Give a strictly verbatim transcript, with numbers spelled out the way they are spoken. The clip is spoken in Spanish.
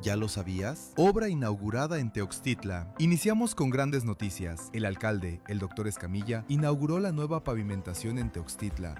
¿Ya lo sabías? Obra inaugurada en Teoxtitla. Iniciamos con grandes noticias. El alcalde, el doctor Escamilla, inauguró la nueva pavimentación en Teoxtitla,